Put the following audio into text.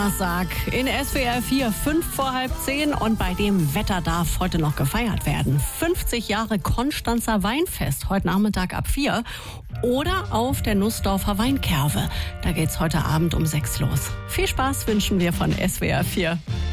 Donnerstag in SWR 4, 5 vor halb 10 und bei dem Wetter darf heute noch gefeiert werden. 50 Jahre Konstanzer Weinfest, heute Nachmittag ab 4 oder auf der Nussdorfer Weinkerve. Da geht's heute Abend um 6 los. Viel Spaß wünschen wir von SWR 4.